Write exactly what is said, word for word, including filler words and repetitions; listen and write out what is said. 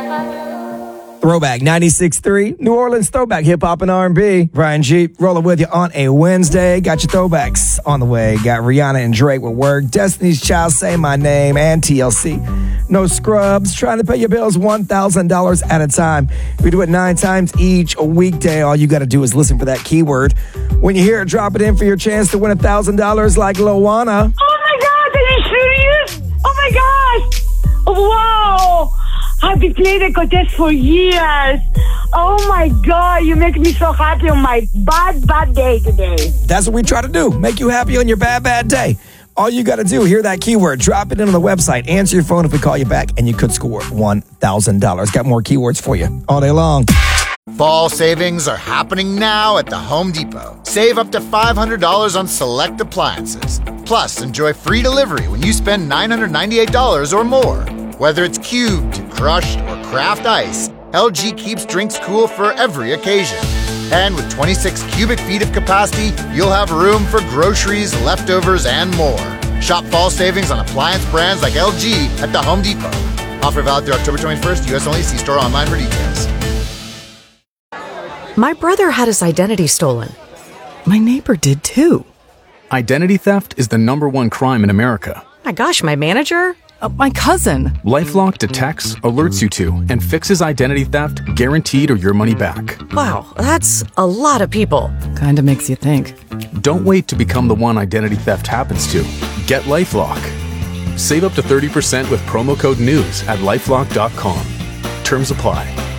Throwback ninety-six point three, New Orleans throwback hip hop and R and B. Brian G rolling with you on a Wednesday. Got your throwbacks on the way. Got Rihanna and Drake with Work, Destiny's Child, Say My Name, and T L C. No Scrubs, trying to pay your bills one thousand dollars at a time. We do it nine times each weekday. All you got to do is listen for that keyword. When you hear it, drop it in for your chance to win one thousand dollars like Loana. Oh my God, are you serious? Oh my gosh! Wow! I've been playing the contest for years. Oh my God, you make me so happy on my bad, bad day today. That's what we try to do. Make you happy on your bad, bad day. All you got to do, hear that keyword, drop it in on the website, answer your phone if we call you back, and you could score one thousand dollars. Got more keywords for you all day long. Fall savings are happening now at the Home Depot. Save up to five hundred dollars on select appliances. Plus, enjoy free delivery when you spend nine hundred ninety-eight dollars or more. Whether it's cubed, crushed, or craft ice, L G keeps drinks cool for every occasion. And with twenty-six cubic feet of capacity, you'll have room for groceries, leftovers, and more. Shop fall savings on appliance brands like L G at the Home Depot. Offer valid through October twenty-first, U S only. See store online for details. My brother had his identity stolen. My neighbor did too. Identity theft is the number one crime in America. My gosh, my manager? Uh, my cousin. LifeLock detects, alerts you to, and fixes identity theft guaranteed or your money back. Wow, that's a lot of people. Kinda makes you think. Don't wait to become the one identity theft happens to. Get LifeLock. Save up to thirty percent with promo code NEWS at LifeLock dot com. Terms apply.